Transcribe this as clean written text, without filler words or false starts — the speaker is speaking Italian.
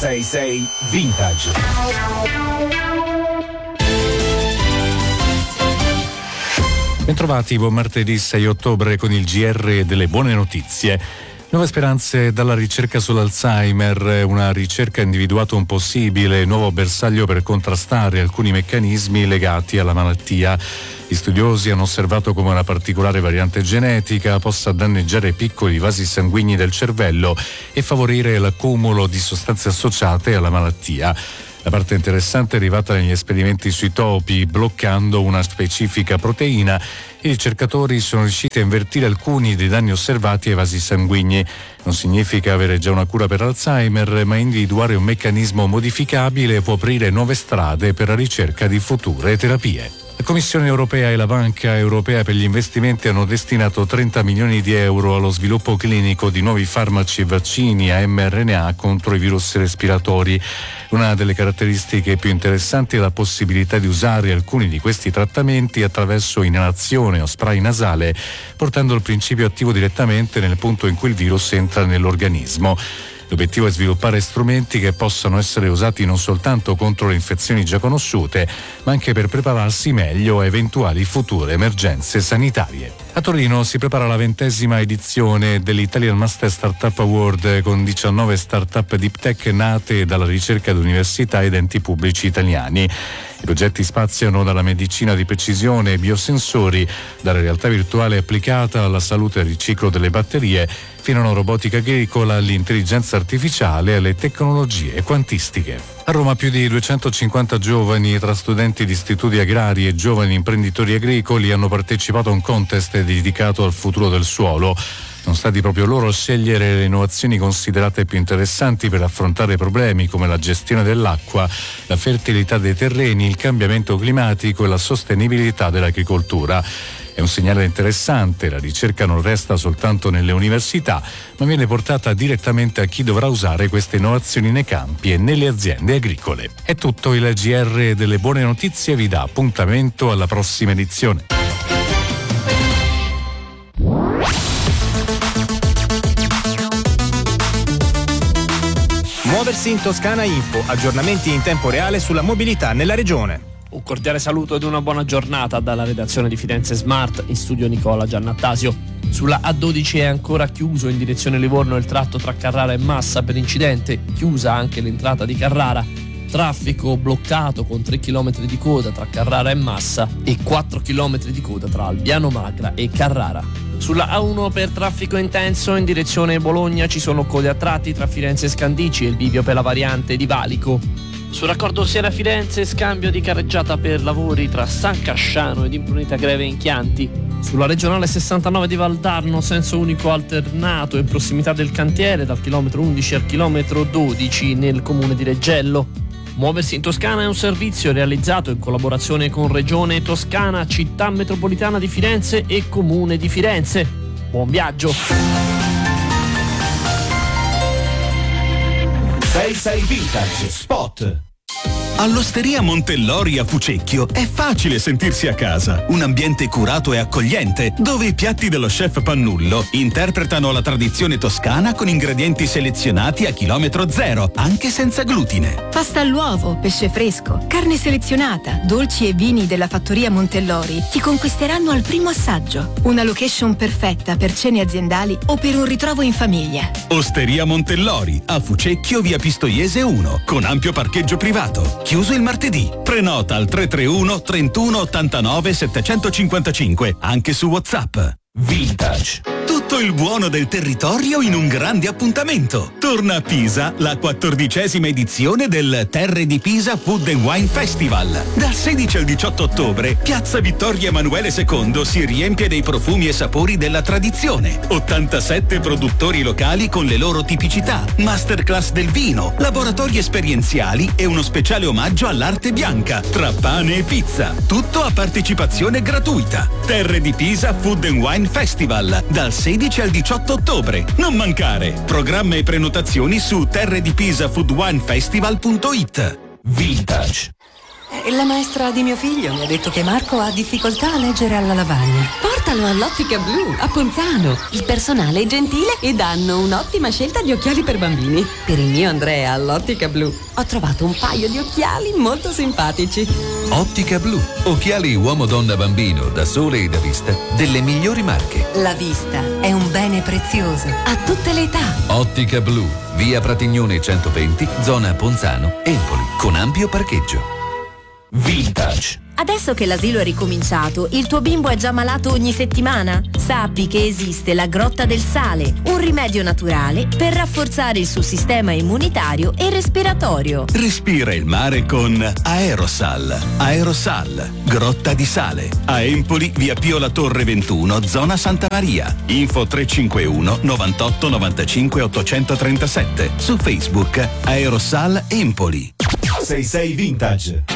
666 Vintage. Bentrovati, buon martedì 6 ottobre con il GR delle buone notizie. Nuove speranze dalla ricerca sull'Alzheimer. Una ricerca ha individuato un possibile nuovo bersaglio per contrastare alcuni meccanismi legati alla malattia. Gli studiosi hanno osservato come una particolare variante genetica possa danneggiare piccoli vasi sanguigni del cervello e favorire l'accumulo di sostanze associate alla malattia. La parte interessante è arrivata negli esperimenti sui topi, bloccando una specifica proteina. I ricercatori sono riusciti a invertire alcuni dei danni osservati ai vasi sanguigni. Non significa avere già una cura per Alzheimer, ma individuare un meccanismo modificabile può aprire nuove strade per la ricerca di future terapie. La Commissione europea e la Banca europea per gli investimenti hanno destinato 30 milioni di euro allo sviluppo clinico di nuovi farmaci e vaccini a mRNA contro i virus respiratori. Una delle caratteristiche più interessanti è la possibilità di usare alcuni di questi trattamenti attraverso inalazione o spray nasale, portando il principio attivo direttamente nel punto in cui il virus entra nell'organismo. L'obiettivo è sviluppare strumenti che possano essere usati non soltanto contro le infezioni già conosciute, ma anche per prepararsi meglio a eventuali future emergenze sanitarie. A Torino si prepara la 20ª edizione dell'Italian Master Startup Award con 19 startup deep tech nate dalla ricerca di università ed enti pubblici italiani. I progetti spaziano dalla medicina di precisione ai biosensori, dalla realtà virtuale applicata alla salute e al riciclo delle batterie, fino alla robotica agricola, all'intelligenza artificiale e alle tecnologie quantistiche. A Roma più di 250 giovani tra studenti di istituti agrari e giovani imprenditori agricoli hanno partecipato a un contest dedicato al futuro del suolo. Sono stati proprio loro a scegliere le innovazioni considerate più interessanti per affrontare problemi come la gestione dell'acqua, la fertilità dei terreni, il cambiamento climatico e la sostenibilità dell'agricoltura. È un segnale interessante, la ricerca non resta soltanto nelle università, ma viene portata direttamente a chi dovrà usare queste innovazioni nei campi e nelle aziende agricole. È tutto, il GR delle buone notizie vi dà appuntamento alla prossima edizione. Muoversi in Toscana Info, aggiornamenti in tempo reale sulla mobilità nella regione. Un cordiale saluto ed una buona giornata dalla redazione di Firenze Smart, in studio Nicola Giannattasio. Sulla A12 è ancora chiuso in direzione Livorno il tratto tra Carrara e Massa per incidente, chiusa anche l'entrata di Carrara. Traffico bloccato con 3 km di coda tra Carrara e Massa e 4 km di coda tra Albiano Magra e Carrara. Sulla A1 per traffico intenso in direzione Bologna ci sono code a tratti tra Firenze e Scandici e il bivio per la variante di Valico. Sul raccordo Siena-Firenze scambio di carreggiata per lavori tra San Casciano ed Imprunita Greve in Chianti. Sulla regionale 69 di Valdarno senso unico alternato in prossimità del cantiere dal chilometro 11 al chilometro 12 nel comune di Reggello. Muoversi in Toscana è un servizio realizzato in collaborazione con Regione Toscana, Città Metropolitana di Firenze e Comune di Firenze. Buon viaggio! 66 Vintage Spot. All'Osteria Montellori a Fucecchio è facile sentirsi a casa. Un ambiente curato e accogliente, dove i piatti dello chef Pannullo interpretano la tradizione toscana con ingredienti selezionati a chilometro zero, anche senza glutine. Pasta all'uovo, pesce fresco, carne selezionata, dolci e vini della fattoria Montellori ti conquisteranno al primo assaggio. Una location perfetta per cene aziendali o per un ritrovo in famiglia. Osteria Montellori a Fucecchio, via Pistoiese 1, con ampio parcheggio privato. Chiuso il martedì. Prenota al 331 31 89 755, anche su WhatsApp. Vintage. Tutto il buono del territorio in un grande appuntamento. Torna a Pisa la 14ª edizione del Terre di Pisa Food and Wine Festival. Dal 16 al 18 ottobre, Piazza Vittorio Emanuele II si riempie dei profumi e sapori della tradizione. 87 produttori locali con le loro tipicità, masterclass del vino, laboratori esperienziali e uno speciale omaggio all'arte bianca, tra pane e pizza. Tutto a partecipazione gratuita. Terre di Pisa Food and Wine Festival, dal 16 al 18 ottobre. Non mancare. Programma e prenotazioni su terredipisafoodwinefestival.it. Vintage. La maestra di mio figlio mi ha detto che Marco ha difficoltà a leggere alla lavagna. Portalo all'Ottica Blu, a Ponzano. Il personale è gentile ed hanno un'ottima scelta di occhiali per bambini. Per il mio Andrea all'Ottica Blu ho trovato un paio di occhiali molto simpatici. Ottica Blu, occhiali uomo, donna, bambino, da sole e da vista, delle migliori marche. La vista è un bene prezioso. A tutte le età. Ottica Blu, via Pratignone 120, zona Ponzano, Empoli, con ampio parcheggio. Vintage. Adesso che l'asilo è ricominciato, il tuo bimbo è già malato ogni settimana? Sappi che esiste la Grotta del Sale, un rimedio naturale per rafforzare il suo sistema immunitario e respiratorio. Respira il mare con Aerosal. Aerosal, Grotta di Sale. A Empoli, via Pio La Torre 21, zona Santa Maria. Info 351 98 95 837. Su Facebook Aerosal Empoli. 66 Vintage.